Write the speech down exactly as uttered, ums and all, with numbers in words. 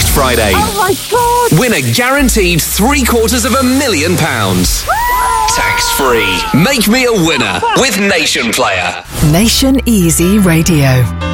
Friday. Oh my God! Win a guaranteed three quarters of a million pounds. Tax-free. Make me a winner with Nation Player. Nation Easy Radio.